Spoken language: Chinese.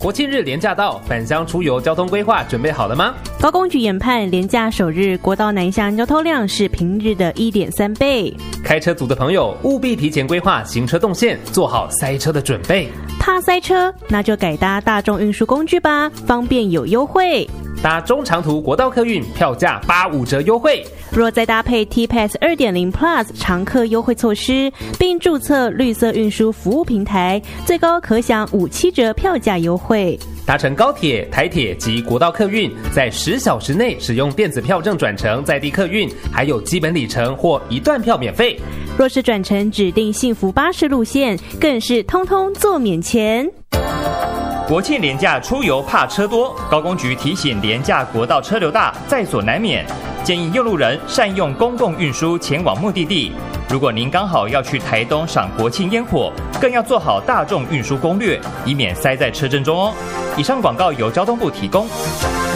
国庆日连假到，返乡出游交通规划准备好了吗？ 高公局研判，连假首日国道南向交通量是平日的 1.3 倍。 开车族的朋友务必提前规划行车动线，做好塞车的准备。 怕塞车，那就改搭大众运输工具吧，方便有优惠。 搭中长途国道客运，票价85折优惠。 若再搭配 T-Pass 2.0 Plus 常客优惠措施，并注册绿色运输服务平台，最高可享57折票价优惠。 搭乘高铁、台铁及国道客运，在10小时内使用电子票证转乘在地客运，还有基本里程或一段票免费。 若是转乘指定幸福巴士路线，更是通通做免钱。 国庆连假出游怕车多，高公局提醒连假国道车流大，在所难免，建议用路人善用公共运输前往目的地。如果您刚好要去台东赏国庆烟火，更要做好大众运输攻略，以免塞在车阵中哦。以上广告由交通部提供。